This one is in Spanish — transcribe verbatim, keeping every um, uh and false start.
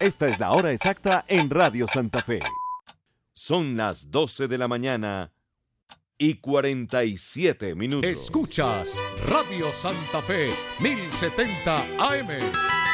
Esta es la hora exacta en Radio Santa Fe. Son las doce de la mañana y cuarenta y siete minutos. Escuchas Radio Santa Fe mil setenta A M.